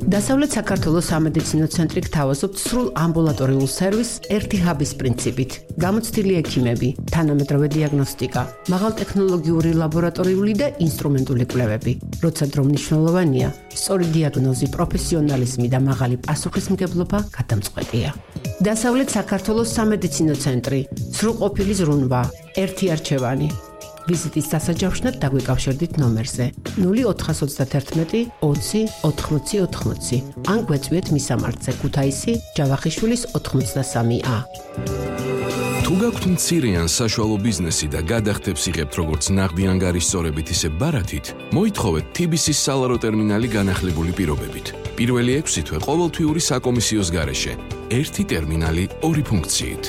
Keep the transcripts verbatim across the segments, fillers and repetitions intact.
დასავლეთ საქართველოს სამედიცინო ცენტრი გთავაზობთ სრულ ამბულატორიულ სერვისს ერთი ჰაბის პრინციპით. გამოცდილი ექიმები, თანამედროვე დიაგნოსტიკა, მაღალტექნოლოგიური ლაბორატორიული და ინსტრუმენტული კვლევები. როცა დრო მნიშვნელოვანია, სწორი დიაგნოზი, პროფესიონალიზმი და მაღალი პასუხისმგებლობა გადამწყვეტია. დასავლეთ საქართველოს სამედიცინო ცენტრი, სრულყოფილი ზრუნვა, ერთი არჩევანი. ვიზიტის დასაჯავშნად დაგვიკავშირდით ნომერზე ნული ოთხას ოცდაათერთმეტი ოცი ოთხმოცი ოთხმოცი ან გვეწვიეთ მისამართზე ქუთაისი ჯავახიშვილის ოთხმოცდასამი ა. თუ გაქვთ მცირე ან საშუალო ბიზნესი და გადახდებს იღებთ როგორც ნაღდი ანგარის სწორებით ისე ბარათით, მოითხოვეთ თი ბი სის სალარო ტერმინალი განახლებული პირობებით. პირველი ექვსი თვე ყოველთვიური საკომისიოს გარეშე. ერთი ტერმინალი, ორი ფუნქციით.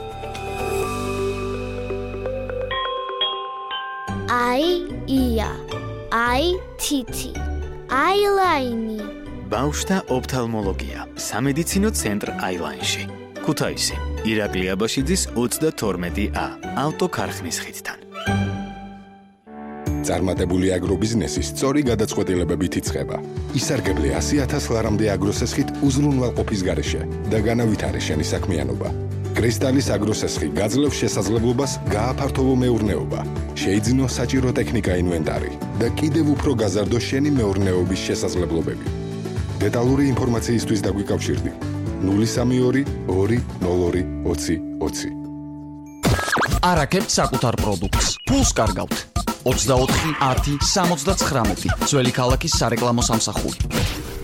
აი ია, აი თითი, აილაინი. ბავშვთა ოფთალმოლოგია, სამედიცინო ცენტრ აილაინში. ქუთაისი, ირაკლი აბაშიძის ოცდათორმეტი ა, ავტოქარხნის ხიდთან. წარმატებული აგრობიზნესი სწორი გადაწყვეტილებებით იწყება. ისარგებლე ასი ათას ლარამდე აგროსესხით უზრუნველყოფის გარეშე და განავითარე შენი საქმიანობა. კრისტალის აგროსესხი გაძლევს შესაძლებლობას გააფართოვო მეურნეობა, შეიძინო საჭირო ტექნიკა ინვენტარი და კიდევ უფრო გაზარდო შენი მეურნეობის შესაძლებლობები. დეტალური ინფორმაციისთვის დაგვიკავშირდი ნული სამი ორი ორი ნულ ორი ოცი ოცი. არაკეთთ საკუთარ პროდუქტს. ფულს კარგავთ. ოცდაოთხი ათი სამოცდაცხრამეტი ძველი ქალაქის სარეკლამო სამსახური.